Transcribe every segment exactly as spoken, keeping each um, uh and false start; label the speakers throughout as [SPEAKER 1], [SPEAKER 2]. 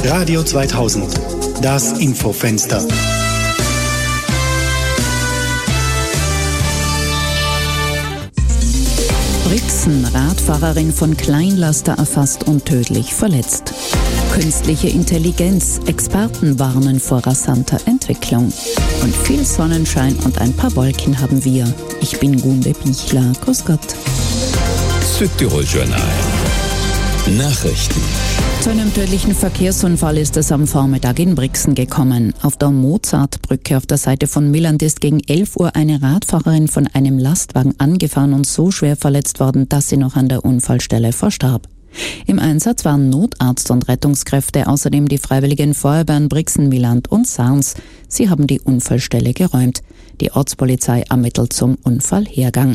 [SPEAKER 1] Radio zweitausend, das Infofenster.
[SPEAKER 2] Brixen, Radfahrerin von Kleinlaster erfasst und tödlich verletzt. Künstliche Intelligenz, Experten warnen vor rasanter Entwicklung. Und viel Sonnenschein und ein paar Wolken haben wir. Ich bin Gunde Bichler, grüß Gott.
[SPEAKER 3] Südtirol-Journal. Nachrichten.
[SPEAKER 2] Zu einem tödlichen Verkehrsunfall ist es am Vormittag in Brixen gekommen. Auf der Mozartbrücke auf der Seite von Milland ist gegen elf Uhr eine Radfahrerin von einem Lastwagen angefahren und so schwer verletzt worden, dass sie noch an der Unfallstelle verstarb. Im Einsatz waren Notarzt und Rettungskräfte, außerdem die Freiwilligen Feuerwehren Brixen, Milland und Sarns. Sie haben die Unfallstelle geräumt. Die Ortspolizei ermittelt zum Unfallhergang.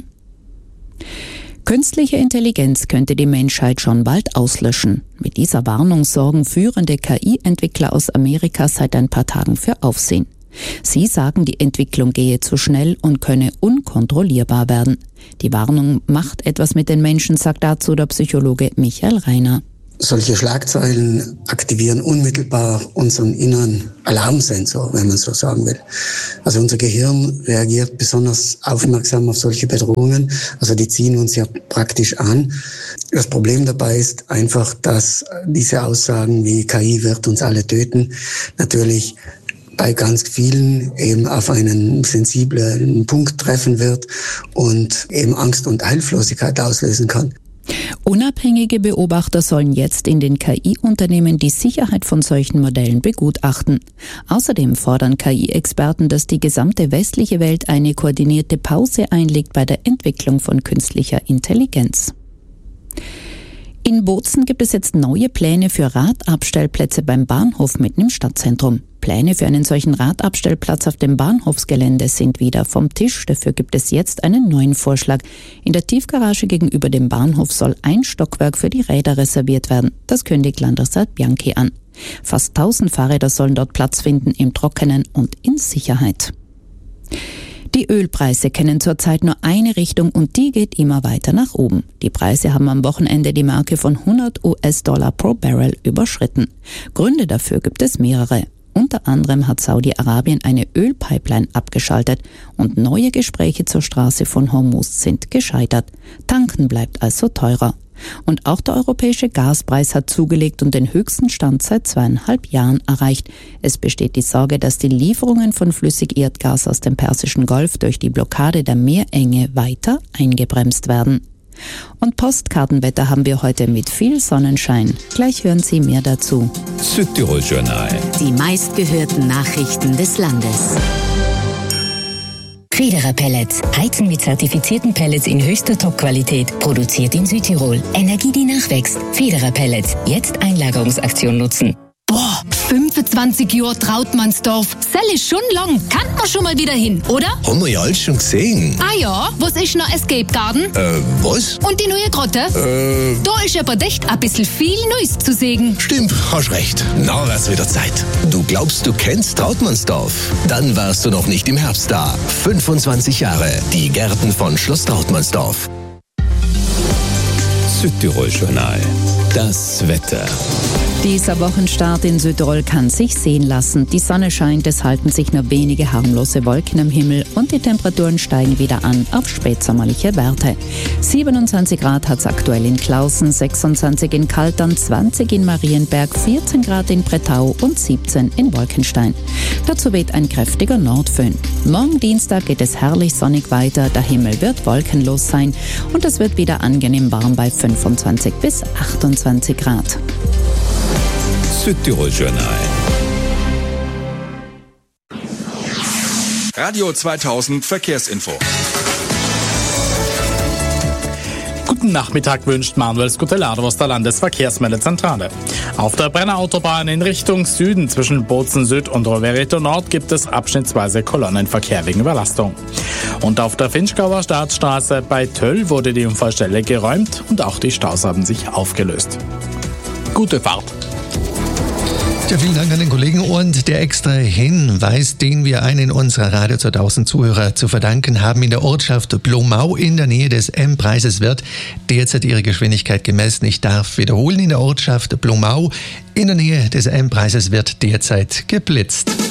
[SPEAKER 2] Künstliche Intelligenz könnte die Menschheit schon bald auslöschen. Mit dieser Warnung sorgen führende K I-Entwickler aus Amerika seit ein paar Tagen für Aufsehen. Sie sagen, die Entwicklung gehe zu schnell und könne unkontrollierbar werden. Die Warnung macht etwas mit den Menschen, sagt dazu der Psychologe Michael Reiner.
[SPEAKER 4] Solche Schlagzeilen aktivieren unmittelbar unseren inneren Alarmsensor, wenn man so sagen will. Also unser Gehirn reagiert besonders aufmerksam auf solche Bedrohungen. Also die ziehen uns ja praktisch an. Das Problem dabei ist einfach, dass diese Aussagen wie K I wird uns alle töten natürlich bei ganz vielen eben auf einen sensiblen Punkt treffen wird und eben Angst und Hilflosigkeit auslösen kann.
[SPEAKER 2] Unabhängige Beobachter sollen jetzt in den K I-Unternehmen die Sicherheit von solchen Modellen begutachten. Außerdem fordern K I-Experten, dass die gesamte westliche Welt eine koordinierte Pause einlegt bei der Entwicklung von künstlicher Intelligenz. In Bozen gibt es jetzt neue Pläne für Radabstellplätze beim Bahnhof mitten im Stadtzentrum. Pläne für einen solchen Radabstellplatz auf dem Bahnhofsgelände sind wieder vom Tisch. Dafür gibt es jetzt einen neuen Vorschlag. In der Tiefgarage gegenüber dem Bahnhof soll ein Stockwerk für die Räder reserviert werden. Das kündigt Landrat Bianchi an. Fast tausend Fahrräder sollen dort Platz finden, im Trockenen und in Sicherheit. Die Ölpreise kennen zurzeit nur eine Richtung und die geht immer weiter nach oben. Die Preise haben am Wochenende die Marke von hundert US-Dollar pro Barrel überschritten. Gründe dafür gibt es mehrere. Unter anderem hat Saudi-Arabien eine Ölpipeline abgeschaltet und neue Gespräche zur Straße von Hormuz sind gescheitert. Tanken bleibt also teurer. Und auch der europäische Gaspreis hat zugelegt und den höchsten Stand seit zweieinhalb Jahren erreicht. Es besteht die Sorge, dass die Lieferungen von Flüssigerdgas aus dem Persischen Golf durch die Blockade der Meerenge weiter eingebremst werden. Und Postkartenwetter haben wir heute mit viel Sonnenschein. Gleich hören Sie mehr dazu.
[SPEAKER 3] Südtirol-Journal.
[SPEAKER 5] Die meistgehörten Nachrichten des Landes. Federer Pellets. Heizen mit zertifizierten Pellets in höchster Top-Qualität. Produziert in Südtirol. Energie, die nachwächst. Federer Pellets. Jetzt Einlagerungsaktion nutzen.
[SPEAKER 6] Boah, fünfundzwanzig Jahre Trautmannsdorf. Sell ist schon lang. Kann man schon mal wieder hin, oder?
[SPEAKER 7] Haben wir ja alles schon gesehen.
[SPEAKER 6] Ah ja, was ist noch Escape Garden?
[SPEAKER 7] Äh, was?
[SPEAKER 6] Und die neue Grotte?
[SPEAKER 7] Äh...
[SPEAKER 6] Da ist aber echt ein bisschen viel Neues zu sehen.
[SPEAKER 7] Stimmt, hast recht. Na, wär's wieder Zeit. Du glaubst, du kennst Trautmannsdorf? Dann warst du noch nicht im Herbst da. fünfundzwanzig Jahre. Die Gärten von Schloss Trautmannsdorf.
[SPEAKER 3] Südtirol-Journal. Das Wetter.
[SPEAKER 2] Dieser Wochenstart in Südtirol kann sich sehen lassen. Die Sonne scheint, es halten sich nur wenige harmlose Wolken am Himmel und die Temperaturen steigen wieder an auf spätsommerliche Werte. siebenundzwanzig Grad hat es aktuell in Klausen, sechsundzwanzig in Kaltern, zwanzig in Marienberg, vierzehn Grad in Bretau und siebzehn in Wolkenstein. Dazu weht ein kräftiger Nordföhn. Morgen Dienstag geht es herrlich sonnig weiter, der Himmel wird wolkenlos sein und es wird wieder angenehm warm bei fünfundzwanzig bis achtundzwanzig Grad.
[SPEAKER 3] Südtirol-Journal.
[SPEAKER 8] Radio zweitausend Verkehrsinfo.
[SPEAKER 9] Guten Nachmittag wünscht Manuel Scutellado aus der Landesverkehrsmeldezentrale. Auf der Brenner Autobahn in Richtung Süden zwischen Bozen Süd und Rovereto Nord gibt es abschnittsweise Kolonnenverkehr wegen Überlastung. Und auf der Finchgauer Staatsstraße bei Töll wurde die Unfallstelle geräumt und auch die Staus haben sich aufgelöst. Gute Fahrt!
[SPEAKER 10] Ja, vielen Dank an den Kollegen. Und der extra Hinweis, den wir einen unserer Radio zweitausend Zuhörer zu verdanken haben, in der Ortschaft Blomau in der Nähe des M-Preises wird derzeit ihre Geschwindigkeit gemessen. Ich darf wiederholen, in der Ortschaft Blomau in der Nähe des M-Preises wird derzeit geblitzt.